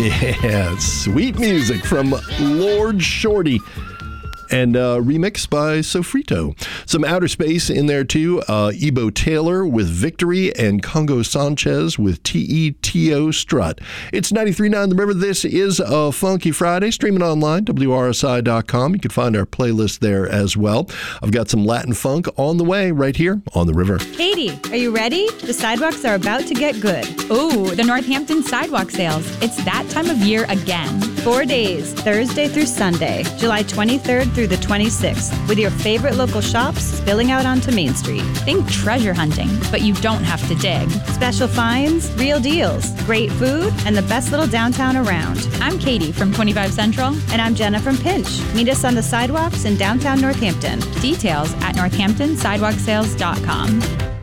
Yeah, sweet music from Lord Shorty. And remixed by Sofrito. Some Outer Space in there too. Ebo Taylor with Victory and Congo Sanchez with TETO Strut. It's 93.9 The River. This is a Funky Friday. Streaming online, WRSI.com. You can find our playlist there as well. I've got some Latin funk on the way right here on The River. Katie, are you ready? The sidewalks are about to get good. Ooh, the Northampton sidewalk sales. It's that time of year again. 4 days, Thursday through Sunday, July 23rd through the 26th, with your favorite local shops spilling out onto Main Street. Think treasure hunting, but you don't have to dig. Special finds, real deals, great food, and the best little downtown around. I'm Katie from 25 Central. And I'm Jenna from Pinch. Meet us on the sidewalks in downtown Northampton. Details at northamptonsidewalksales.com.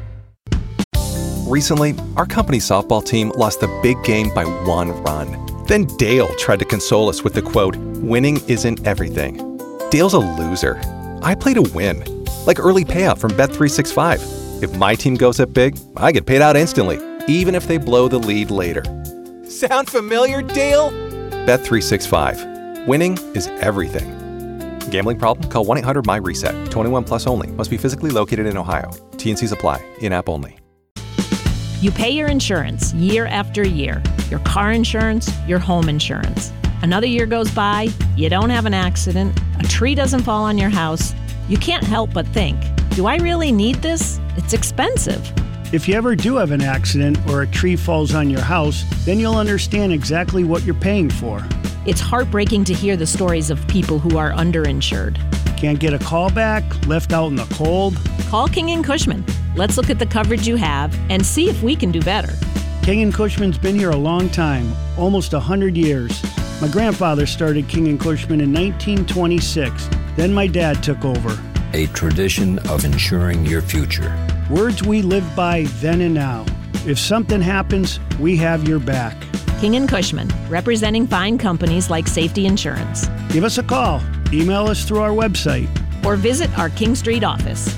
Recently, our company softball team lost the big game by 1 run. Then Dale tried to console us with the quote, "Winning isn't everything." Dale's a loser. I play to win, like early payout from Bet365. If my team goes up big, I get paid out instantly, even if they blow the lead later. Sound familiar, Dale? Bet365. Winning is everything. Gambling problem? Call 1-800-MY-RESET. 21 plus only. Must be physically located in Ohio. T&Cs apply. In-app only. You pay your insurance year after year. Your car insurance, your home insurance. Another year goes by, you don't have an accident, a tree doesn't fall on your house. You can't help but think, do I really need this? It's expensive. If you ever do have an accident or a tree falls on your house, then you'll understand exactly what you're paying for. It's heartbreaking to hear the stories of people who are underinsured. Can't get a call back, left out in the cold? Call King & Cushman. Let's look at the coverage you have and see if we can do better. King & Cushman's been here a long time, almost 100 years. My grandfather started King & Cushman in 1926. Then my dad took over. A tradition of ensuring your future. Words we live by then and now. If something happens, we have your back. King & Cushman, representing fine companies like Safety Insurance. Give us a call. Email us through our website. Or visit our King Street office.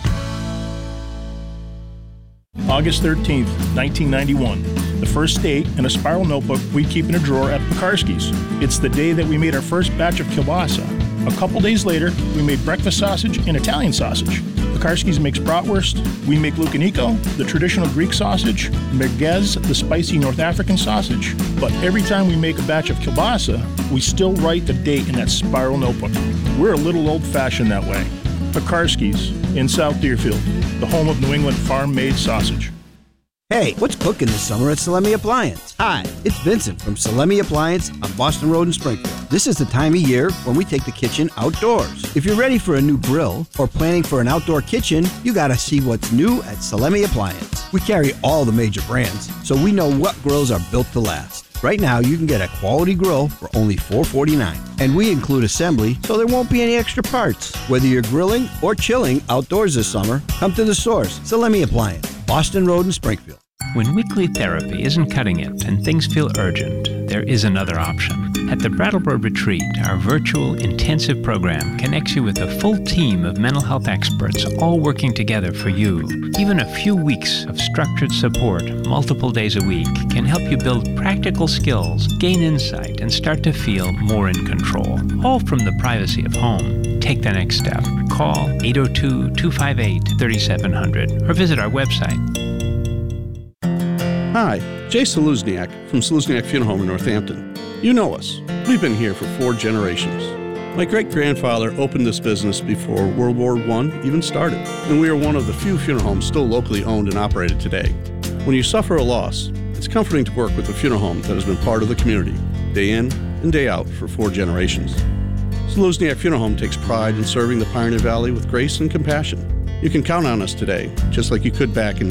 August 13th, 1991. The first date in a spiral notebook we keep in a drawer at Pekarsky's. It's the day that we made our first batch of kielbasa. A couple days later, we made breakfast sausage and Italian sausage. Pekarsky's makes bratwurst. We make lukaniko, the traditional Greek sausage, merguez, the spicy North African sausage. But every time we make a batch of kielbasa, we still write the date in that spiral notebook. We're a little old-fashioned that way. Pekarsky's in South Deerfield, the home of New England farm-made sausage. Hey, what's cooking this summer at Salemi Appliance? Hi, it's Vincent from Salemi Appliance on Boston Road in Springfield. This is the time of year when we take the kitchen outdoors. If you're ready for a new grill or planning for an outdoor kitchen, you gotta see what's new at Salemi Appliance. We carry all the major brands, so we know what grills are built to last. Right now, you can get a quality grill for only $449. And we include assembly, so there won't be any extra parts. Whether you're grilling or chilling outdoors this summer, come to the source, Salemi Appliance, Boston Road in Springfield. When weekly therapy isn't cutting it and things feel urgent, there is another option. At the Brattleboro Retreat, our virtual intensive program connects you with a full team of mental health experts all working together for you. Even a few weeks of structured support, multiple days a week, can help you build practical skills, gain insight, and start to feel more in control. All from the privacy of home. Take the next step. Call 802-258-3700 or visit our website. Hi, Jay Saluzniak from Saluzniak Funeral Home in Northampton. You know us. We've been here for 4 generations. My great-grandfather opened this business before World War I even started, and we are one of the few funeral homes still locally owned and operated today. When you suffer a loss, it's comforting to work with a funeral home that has been part of the community, day in and day out for 4 generations. Saluzniak Funeral Home takes pride in serving the Pioneer Valley with grace and compassion. You can count on us today, just like you could back in